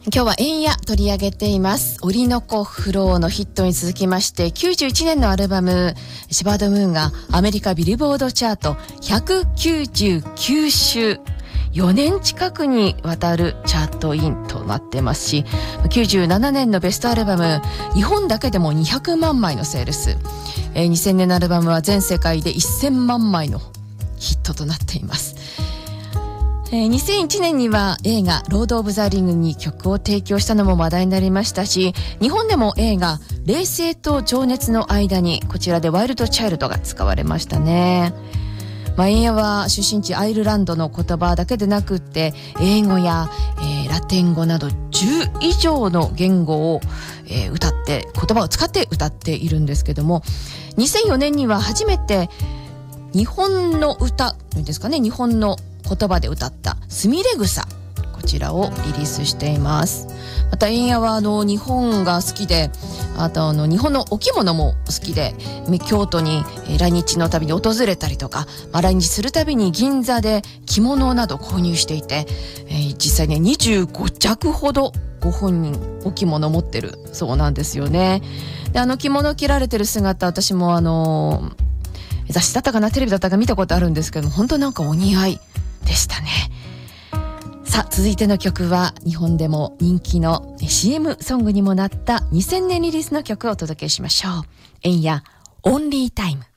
今日は円や取り上げています。オリノコフローのヒットに続きまして、91年のアルバムシバードムーンがアメリカビルボードチャート199週4年近くにわたるチャートインとなってますし、97年のベストアルバム日本だけでも200万枚のセールス、2000年のアルバムは全世界で1000万枚のヒットとなっています。2001年には映画ロード・オブ・ザ・リングに曲を提供したのも話題になりましたし、日本でも映画冷静と情熱の間に、こちらでワイルド・チャイルドが使われましたね。円谷は出身地アイルランドの言葉だけでなくって、英語や、ラテン語など10以上の言語を、言葉を使って歌っているんですけども、2004年には初めて日本の歌ですかね、日本の言葉で歌ったすみれ草、こちらをリリースしています。また円谷は日本が好きで、あと日本のお着物も好きで、京都に来日のたびに訪れたりとか、来日するたびに銀座で着物など購入していて、実際ね25着ほどご本人お着物持ってるそうなんですよね。で着物着られてる姿、私も雑誌だったかな、テレビだったか見たことあるんですけども、本当なんかお似合いでしたね。さあ、続いての曲は日本でも人気の CM ソングにもなった2000年リリースの曲をお届けしましょう。円谷オンリータイム。